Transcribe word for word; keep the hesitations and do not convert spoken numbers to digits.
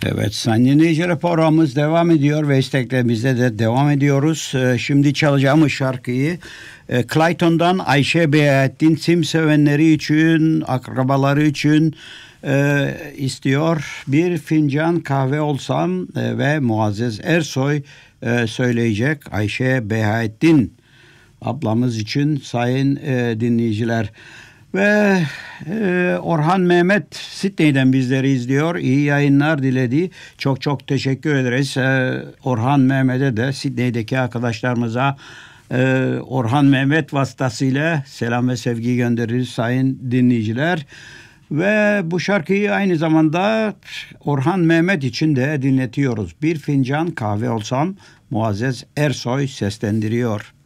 Evet, sayın dinleyiciler, programımız devam ediyor ve isteklerimizde de devam ediyoruz. Ee, Şimdi çalacağımız şarkıyı e, Clayton'dan Ayşe Beyaettin sim sevenleri için, akrabaları için e, istiyor. Bir fincan kahve olsam e, ve Muazzez Ersoy e, söyleyecek. Ayşe Beyaettin ablamız için sayın e, dinleyiciler. Ve e, Orhan Mehmet Sydney'den bizleri izliyor. İyi yayınlar diledi. Çok çok teşekkür ederiz. E, Orhan Mehmet'e de Sydney'deki arkadaşlarımıza e, Orhan Mehmet vasıtasıyla selam ve sevgi göndeririz sayın dinleyiciler. Ve bu şarkıyı aynı zamanda Orhan Mehmet için de dinletiyoruz. Bir fincan kahve olsam Muazzez Ersoy seslendiriyor.